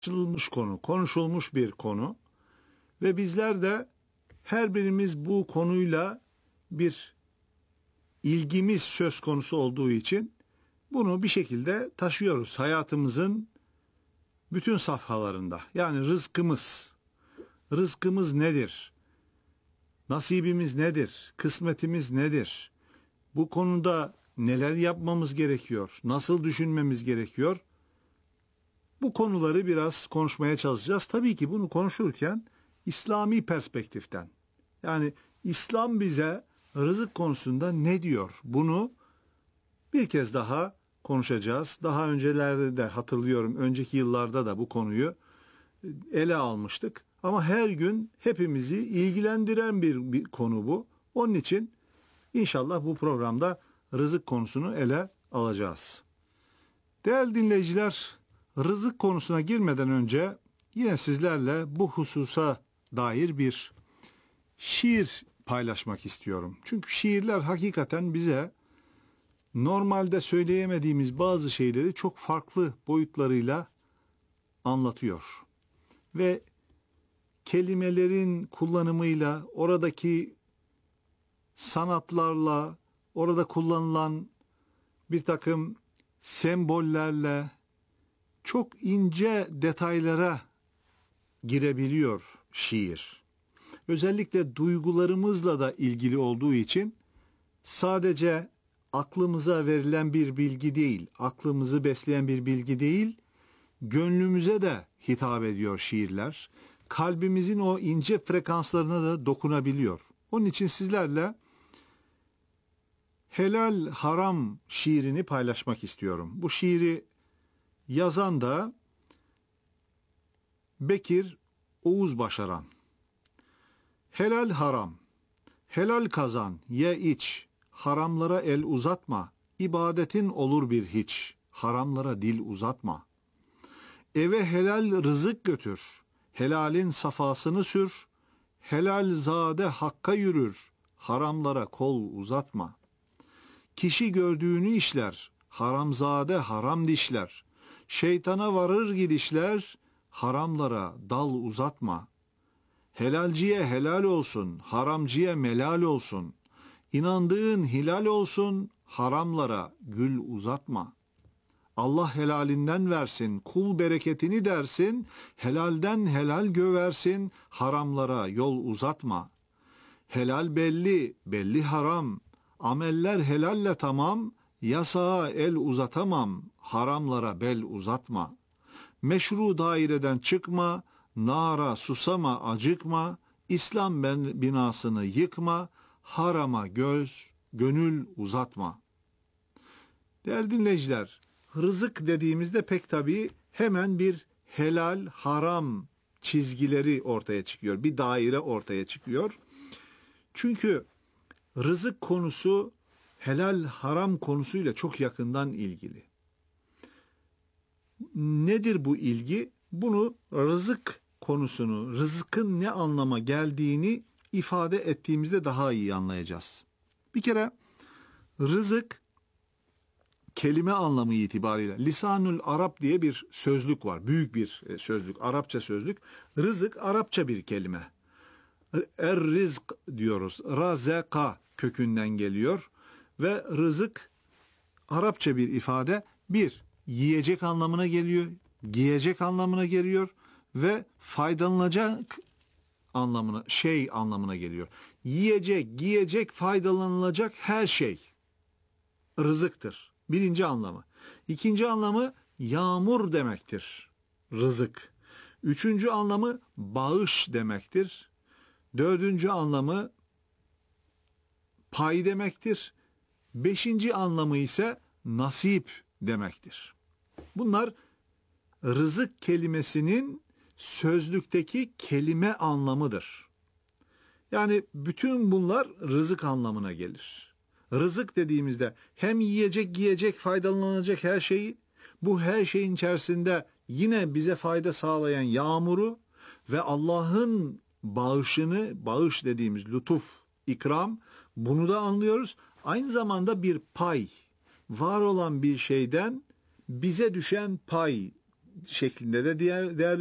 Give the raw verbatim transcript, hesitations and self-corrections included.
Konuşulmuş konu, konuşulmuş bir konu ve bizler de her birimiz bu konuyla bir ilgimiz söz konusu olduğu için bunu bir şekilde taşıyoruz hayatımızın bütün safhalarında. Yani rızkımız, rızkımız nedir? Nasibimiz nedir? Kısmetimiz nedir? Bu konuda neler yapmamız gerekiyor? Nasıl düşünmemiz gerekiyor? Bu konuları biraz konuşmaya çalışacağız. Tabii ki bunu konuşurken İslami perspektiften. Yani İslam bize rızık konusunda ne diyor? Bunu bir kez daha konuşacağız. Daha öncelerde de hatırlıyorum, önceki yıllarda da bu konuyu ele almıştık. Ama her gün hepimizi ilgilendiren bir, bir konu bu. Onun için inşallah bu programda rızık konusunu ele alacağız. Değerli dinleyiciler, rızık konusuna girmeden önce yine sizlerle bu hususa dair bir şiir paylaşmak istiyorum. Çünkü şiirler hakikaten bize normalde söyleyemediğimiz bazı şeyleri çok farklı boyutlarıyla anlatıyor. Ve kelimelerin kullanımıyla, oradaki sanatlarla, orada kullanılan bir takım sembollerle çok ince detaylara girebiliyor şiir. Özellikle duygularımızla da ilgili olduğu için sadece aklımıza verilen bir bilgi değil, aklımızı besleyen bir bilgi değil, gönlümüze de hitap ediyor şiirler. Kalbimizin o ince frekanslarına da dokunabiliyor. Onun için sizlerle Helal Haram şiirini paylaşmak istiyorum. Bu şiiri yazan da Bekir Oğuz Başaran. Helal haram, helal kazan, ye iç, haramlara el uzatma, ibadetin olur bir hiç, haramlara dil uzatma. Eve helal rızık götür, helalin safasını sür, helal zade hakka yürür, haramlara kol uzatma. Kişi gördüğünü işler, haramzade haram dişler, şeytana varır gidişler, haramlara dal uzatma. Helalciye helal olsun, haramcıya melal olsun. İnandığın hilal olsun, haramlara gül uzatma. Allah helalinden versin, kul bereketini dersin, helalden helal göversin, haramlara yol uzatma. Helal belli, belli haram, ameller helalle tamam, yasağa el uzatamam, haramlara bel uzatma. Meşru daireden çıkma, nara susama acıkma, İslam ben binasını yıkma, harama göz, gönül uzatma. Değerli dinleyiciler, rızık dediğimizde pek tabii hemen bir helal, haram çizgileri ortaya çıkıyor. Bir daire ortaya çıkıyor. Çünkü rızık konusu helal, haram konusuyla çok yakından ilgili. Nedir bu ilgi? Bunu rızık konusunu, rızkın ne anlama geldiğini ifade ettiğimizde daha iyi anlayacağız. Bir kere rızık kelime anlamı itibariyle Lisanül Arap diye bir sözlük var. Büyük bir sözlük, Arapça sözlük. Rızık Arapça bir kelime. Er-rizk diyoruz. Razeka kökünden geliyor ve rızık Arapça bir ifade. Bir, yiyecek anlamına geliyor, giyecek anlamına geliyor ve faydalanacak anlamına, şey anlamına geliyor. Yiyecek, giyecek, faydalanılacak her şey rızıktır. Birinci anlamı. İkinci anlamı yağmur demektir. Rızık. Üçüncü anlamı bağış demektir. Dördüncü anlamı pay demektir. Beşinci anlamı ise nasip demektir. Bunlar rızık kelimesinin sözlükteki kelime anlamıdır. Yani bütün bunlar rızık anlamına gelir. Rızık dediğimizde hem yiyecek, giyecek, faydalanacak her şeyi, bu her şeyin içerisinde yine bize fayda sağlayan yağmuru ve Allah'ın bağışını, bağış dediğimiz lütuf, ikram, bunu da anlıyoruz. Aynı zamanda bir pay, var olan bir şeyden bize düşen pay, şeklinde de diğer değerli